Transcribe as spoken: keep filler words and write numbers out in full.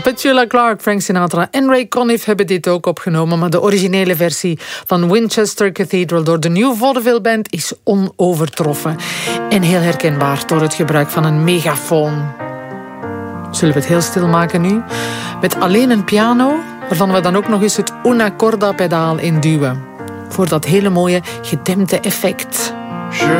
Petula Clark, Frank Sinatra en Ray Conniff hebben dit ook opgenomen, maar de originele versie van Winchester Cathedral door de New Vaudeville Band is onovertroffen en heel herkenbaar door het gebruik van een megafoon. Zullen we het heel stil maken nu? Met alleen een piano, waarvan we dan ook nog eens het una corda pedaal induwen. Voor dat hele mooie gedempte effect.